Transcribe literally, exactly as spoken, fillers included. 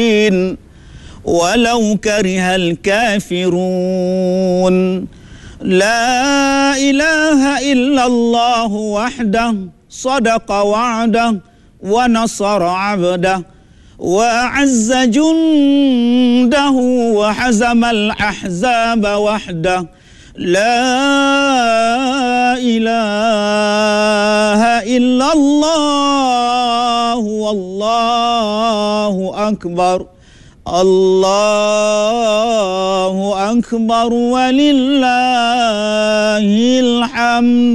ولو كره الكافرون. لا إله إلا الله وحده صدق وعده ونصر عبده وأعز جنده وحزم الأحزاب وحده. لا إله إلا الله والله أكبر. الله أكبر ولله الحمد.